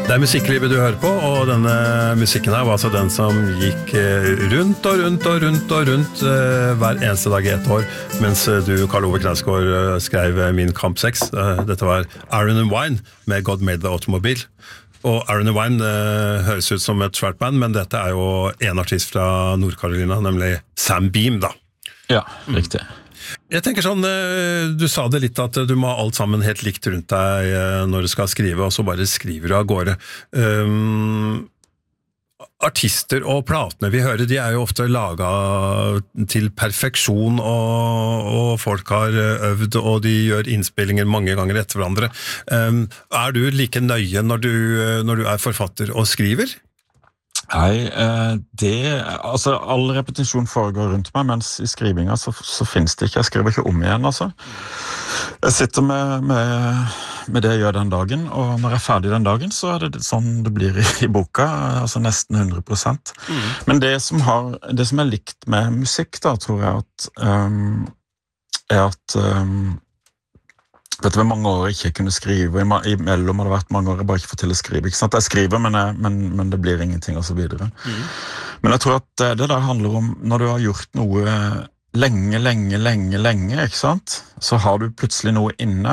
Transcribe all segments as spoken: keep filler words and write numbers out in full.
Det er musikklivet du hører på, og denne musikken her var altså den som gikk rundt og rundt og rundt og rundt hver eneste dag i et år, mens du, Karl Ove Knausgård, skrev Min Kamp seks. Dette var Iron and Wine med God Made the Automobile. Og Iron and Wine eh, høres ut som et svært band, men dette er jo en artist fra Nord-Carolina, nemlig Sam Beam, da. Ja, riktig. Jeg tenker sånn, du sa det litt at du må ha alt sammen helt likt rundt deg når du skal skrive, og så bare skriver du av gårde. Um, artister og platene vi hører, de er jo ofte laget til perfeksjon, og, og folk har øvd, og de gjør innspillinger mange ganger etter hverandre. Um, er du like nøye når du, når du er forfatter og skriver? Nei, det, altså all repetisjon foregår rundt meg, mens i skrivinga så, så finnes det ikke, jeg skriver ikke om igjen, altså. Jeg sitter med, med, med det jeg gjør den dagen, og når jeg er ferdig den dagen, så er det sånn det blir i, i boka, altså nesten hundre prosent. Mm. Men det som, har, det som er likt med musikk da, tror jeg at, um, er at um, Vet du, mange år jeg ikke kunne skrive, imellom har det vært mange år jeg bare ikke får til å skrive, ikke sant? Jeg skriver, men, jeg, men, men det blir ingenting, og så videre. Mm. Men jeg tror at det, det der handler om, når du har gjort noe lenge, lenge, lenge, lenge, ikke sant? Så har du plutselig noe inne,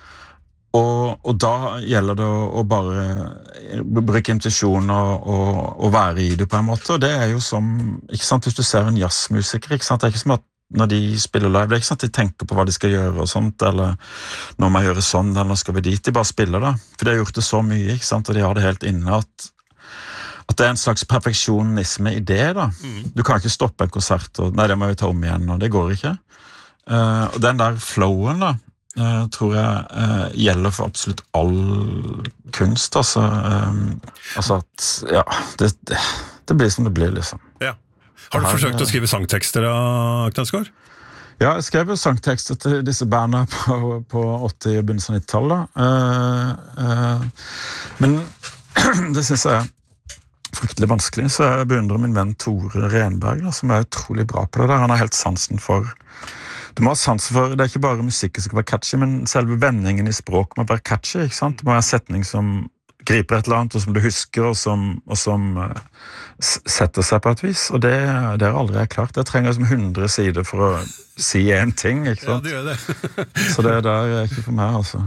og, og da gjelder det å, å bare bruke intuisjon og, og, og være i det på en måte, og det er jo som, ikke sant, hvis du ser en jazzmusiker, ikke sant? Det er ikke som at når de spiller live, det er ikke sånn at de tenker på hva de skal gjøre og sånt, eller når man gjør sånn, eller skal vi dit, de bare spiller da, for de har gjort det så mye, ikke sant, og de har det helt inne, at, at det er en slags perfeksjonisme i det da, mm. Du kan ikke stoppe en konsert, og nei, det må vi ta om igjen, og det går ikke, uh, og den der flowen da, uh, tror jeg uh, gjelder for absolutt all kunst, altså, um, altså at, ja, det, det, det blir som det blir, liksom. Ja. Har du forsøkt å skrive sangtekster av Knausgård? Ja, jeg skrev jo sangtekster til disse bandene på, på åtti- og begynnelsen av nittitallet. Uh, uh, men det synes jeg er fryktelig vanskelig, så jeg beundrer min venn Tore Renberg, da, som er utrolig bra på det der. Han har helt sansen for... Du må ha sansen for... Det er ikke bare musikk som skal være catchy, men selve vendingen i språk må være catchy, ikke sant? Det må være en setning som griper et eller annet, og som du husker, og som, og som uh, setter seg på et vis, og det, det er aldri klart. Jeg trenger som hundre sider for å si en ting, ikke sant? Ja, det gjør det. Så det der er ikke for meg, altså.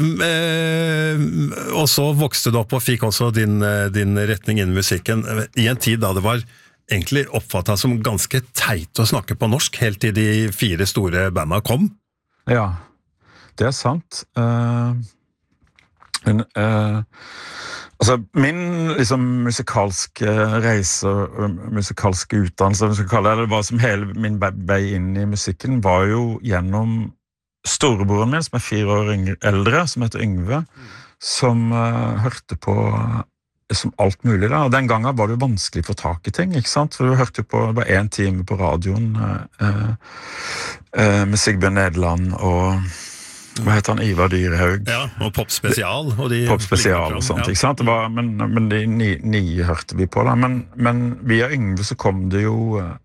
Eh, og så vokste du opp og fikk også din, din retning innen musikken, i en tid da det var egentlig oppfattet som ganske teit å snakke på norsk, helt til de fire store bandene kom. Ja, det er sant. Uh... Men, uh, altså, min liksom, musikalske reise, musikalske utdannelse, vi skal kalle det, eller hva som hele min vei inn i musikken, var jo gjennom storebroren min, som er fire år yngre, eldre, som heter Yngve, mm. som uh, hørte på liksom, alt mulig. Da. Og den gangen var det jo vanskelig å få tak i ting, ikke sant? For du hørte på bare en time på radioen uh, uh, uh, med Sigbjørn Nederland og... Hva heter han? Ivar Dyrehaug. Ja, og Pop Spesial. Og de Pop Spesial og sånt, ja. Ikke sant? Det var, men, men de ni, ni hørte vi på da. Men, men via Yngve så kom det jo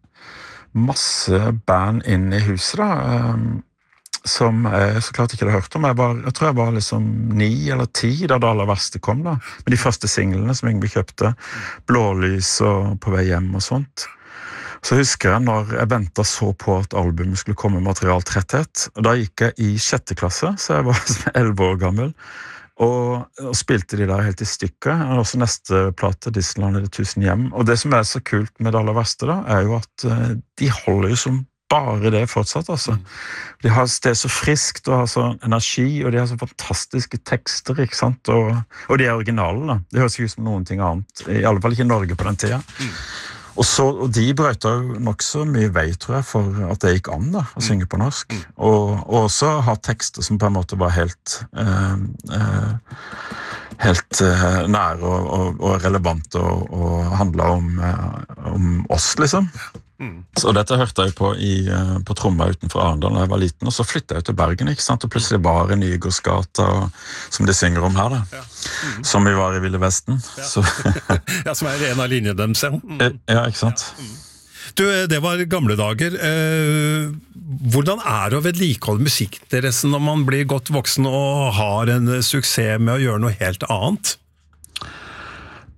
masse band inn i huset da, um, som jeg så klart ikke hadde hørt om. Jeg, var, jeg tror jeg var liksom ni eller ti da det aller verste kom da. Med de første singlene som Yngve kjøpte. Blålys og På vei hjem og sånt. Så husker jeg når jeg ventet så på at albumet skulle komme med materialtretthet, og da gikk jeg i sjette klasse, så jeg var elleve år gammel, og, og spilte de der helt i stykket, og også neste plate, Disneyland i det tusen hjem. Og det som er så kult med det aller verste da, er jo at uh, de holder jo som bare det fortsatt, altså. De har, det er så friskt, og har så energi, og de har så fantastiske tekster, ikke sant? Og, og de er originale da. Det høres ikke ut som noen ting annet, i alle fall ikke i Norge på den tiden. Mm. Og, så, og de brøyta jo nok så mye vei, tror jeg, for at det gikk an da, å synge på norsk. Mm. Og, og også ha tekster som på en måte var helt, eh, eh, helt eh, nære og, og, og relevante og, og handlet om, eh, om oss, liksom. Mm. Så dette hørte jeg på i, på Tromma utenfor Arendal da jeg var liten, og så flyttet jeg ut til Bergen, ikke sant? Og plutselig var det Nygårdsgata, som de synger om her da, ja. Mm. Som vi var i Ville Vesten. Ja, så. Ja, som er en av linjene dem selv. Mm. Ja, ikke sant? Ja. Mm. Du, det var gamle dager. Eh, hvordan er det å vedlikeholde musikkinteressen når man blir godt voksen og har en suksess med å gjøre noe helt annet?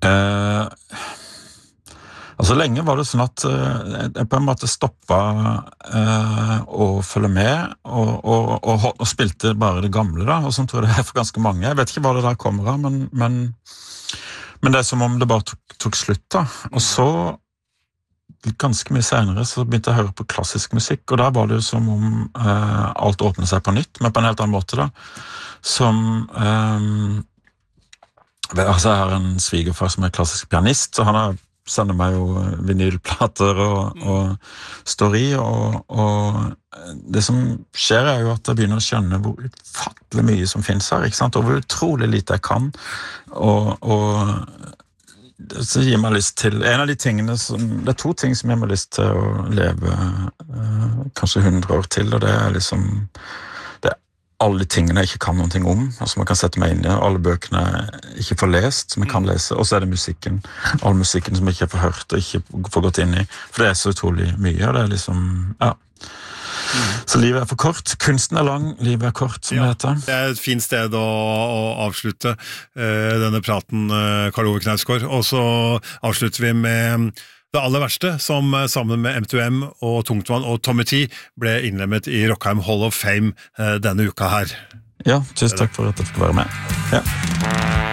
Eh, altså lenge var det sånn at eh, jeg på en måte stoppet eh, å følge med, og, og, og, og spilte bare det gamle da, og sånn tror jeg det er for ganske mange. Jeg vet ikke hva det der kommer av, men, men, men det er som om det bare tok, tok slutt da. Og så, ganske mye senere, så begynte jeg å høre på klassisk musikk, og der var det jo som om eh, alt åpnet seg på nytt, men på en helt annen måte da, som... Eh, Altså, jeg har en svigerfar som er klassisk pianist, så han har, sender meg jo vinylplater og, og står i, og, og det som skjer er jo at jeg begynner å skjønne hvor utfattelig mye som finnes her, ikke sant? Og hvor utrolig lite jeg kan, og, og så gir meg lyst til, en av de tingene som, det er to ting som gir meg lyst til å leve eh, kanskje hundre år til, og det er liksom alle de tingene jeg ikke kan noen ting om, altså man kan sette meg inn i, alle bøkene jeg ikke får lest, som jeg kan lese, og så er det musikken, all musikken som jeg ikke får hørt og ikke får gått inn i, for det er så utrolig mye, og det er liksom, ja. Så livet er for kort, kunsten er lang, livet er kort, som ja, det heter. Det er et fint sted å, å avslutte uh, denne praten, uh, Karl Ove Knausgård, og så avslutter vi med det aller verste, som sammen med M to M og Tungtvann og Tommy T ble innlemmet i Rockheim Hall of Fame denne uka her. Ja, tusen takk for at jeg fikk være med. Ja.